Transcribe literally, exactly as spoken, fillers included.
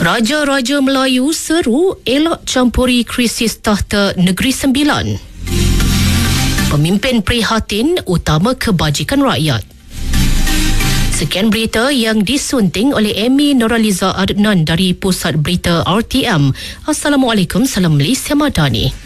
Raja-raja Melayu seru elak campuri krisis tahta Negeri Sembilan. Pemimpin prihatin utama kebajikan rakyat. Sekian berita yang disunting oleh Amy Noraliza Adnan dari Pusat Berita R T M. Assalamualaikum, salam Malaysia Madani.